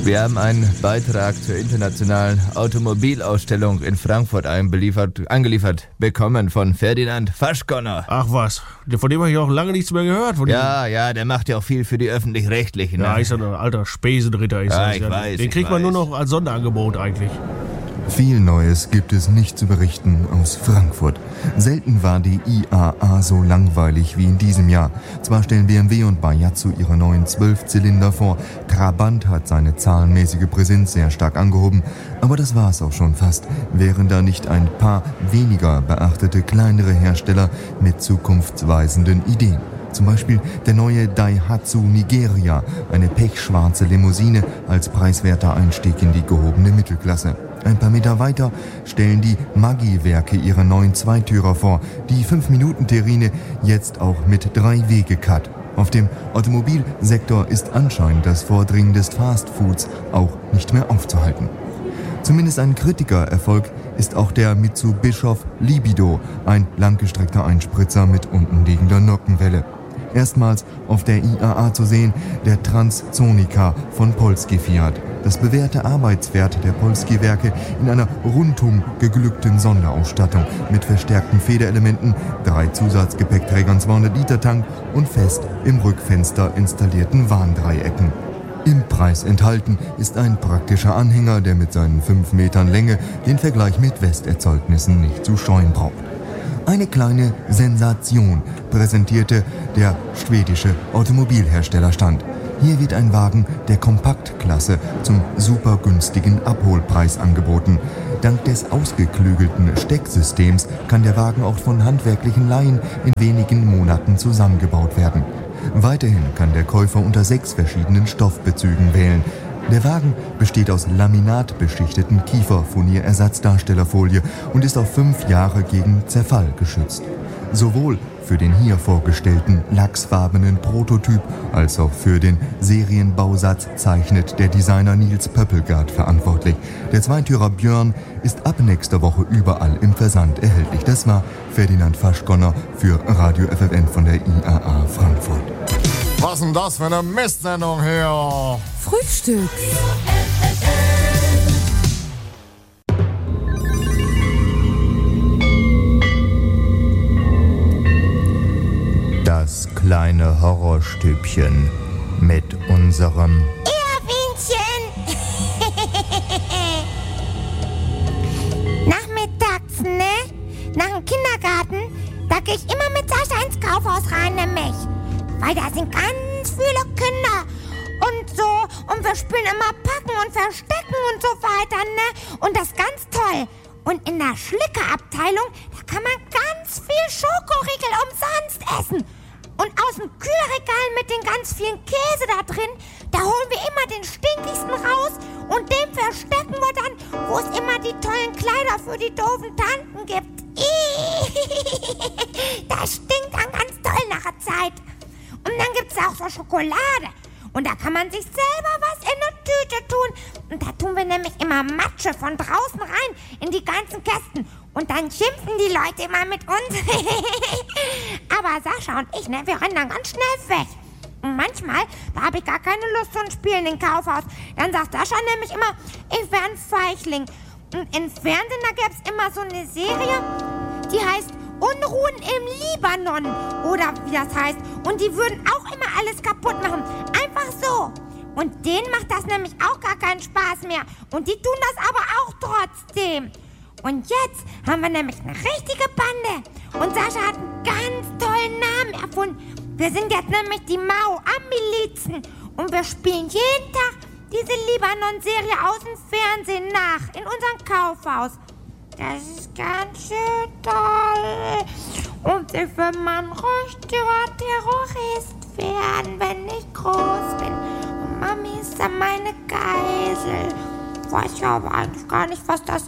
Wir haben einen Beitrag zur internationalen Automobilausstellung in Frankfurt angeliefert bekommen von Ferdinand Faschgonner. Ach was, von dem habe ich auch lange nichts mehr gehört. Ja, der macht ja auch viel für die Öffentlich-Rechtlichen. Ja, Ne? ist ja ein alter Spesenritter. Ich weiß. Den kriegt man nur noch als Sonderangebot eigentlich. Viel Neues gibt es nicht zu berichten aus Frankfurt. Selten war die IAA so langweilig wie in diesem Jahr. Zwar stellen BMW und Bajazzo ihre neuen 12-Zylinder vor, Trabant hat seine zahlenmäßige Präsenz sehr stark angehoben, aber das war's auch schon fast. Wären da nicht ein paar weniger beachtete kleinere Hersteller mit zukunftsweisenden Ideen. Zum Beispiel der neue Daihatsu Nigeria, eine pechschwarze Limousine als preiswerter Einstieg in die gehobene Mittelklasse. Ein paar Meter weiter stellen die Maggi-Werke ihre neuen Zweitürer vor, die 5-Minuten-Terrine jetzt auch mit 3-Wege-Cut. Auf dem Automobilsektor ist anscheinend das Vordringen des Fastfoods auch nicht mehr aufzuhalten. Zumindest ein Kritikererfolg ist auch der Mitsubishi Libido, ein langgestreckter Einspritzer mit untenliegender Nockenwelle. Erstmals auf der IAA zu sehen, der Transzonika von Polski Fiat. Das bewährte Arbeitspferd der Polski-Werke in einer rundum geglückten Sonderausstattung mit verstärkten Federelementen, 3 Zusatzgepäckträgern, 200-Liter-Tank und fest im Rückfenster installierten Warndreiecken. Im Preis enthalten ist ein praktischer Anhänger, der mit seinen 5 Metern Länge den Vergleich mit Westerzeugnissen nicht zu scheuen braucht. Eine kleine Sensation präsentierte der schwedische Automobilherstellerstand. Hier wird ein Wagen der Kompaktklasse zum super günstigen Abholpreis angeboten. Dank des ausgeklügelten Stecksystems kann der Wagen auch von handwerklichen Laien in wenigen Monaten zusammengebaut werden. Weiterhin kann der Käufer unter 6 verschiedenen Stoffbezügen wählen. Der Wagen besteht aus laminatbeschichteten Kieferfurnier-Ersatzdarstellerfolie und ist auf 5 Jahre gegen Zerfall geschützt. Sowohl für den hier vorgestellten lachsfarbenen Prototyp als auch für den Serienbausatz zeichnet der Designer Nils Pöppelgard verantwortlich. Der Zweitürer Björn ist ab nächster Woche überall im Versand erhältlich. Das war Ferdinand Faschgonner für Radio FFN von der IAA Frankfurt. Was denn das für eine Mistsendung hier? Frühstück. Das kleine Horrorstübchen mit unserem Erwinchen! Nachmittags, ne? Nach dem Kindergarten, da gehe ich immer mit Sascha ins Kaufhaus rein, nämlich. Weil da sind ganz viele Kinder und so. Und wir spielen immer Packen und Verstecken und so weiter, ne? Und das ist ganz toll. Und in der Schlickerabteilung, da kann man ganz viel Schokoriegel umsonst essen. Und aus dem Kühlregal mit den ganz vielen Käse da drin, da holen wir immer den stinkigsten raus und den verstecken wir dann, wo es immer die tollen Kleider für die doofen Tanten gibt. Das stinkt dann ganz toll nach der Zeit. Und dann gibt's auch so Schokolade. Und da kann man sich selber was in eine Tüte tun. Und da tun wir nämlich immer Matsche von draußen rein in die ganzen Kästen. Und dann schimpfen die Leute immer mit uns. Aber Sascha und ich, ne, wir rennen dann ganz schnell weg. Und manchmal, da habe ich gar keine Lust zum Spielen im Kaufhaus. Dann sagt Sascha nämlich immer, ich wäre ein Feigling. Und im Fernsehen, da gäbe es immer so eine Serie, die heißt Unruhen im Libanon. Oder wie das heißt. Und die würden auch immer alles kaputt machen. Einfach so. Und denen macht das nämlich auch gar keinen Spaß mehr. Und die tun das aber auch trotzdem. Und jetzt haben wir nämlich eine richtige Bande. Und Sascha hat einen ganz tollen Namen erfunden. Wir sind jetzt nämlich die Mau-Am-Milizen. Und wir spielen jeden Tag diese Libanon-Serie aus dem Fernsehen nach. In unserem Kaufhaus. Das ist ganz schön toll. Und ich will mal ein richtiger Terrorist werden, wenn ich groß bin. Und Mami ist dann meine Geisel. Weiß ja aber eigentlich gar nicht, was das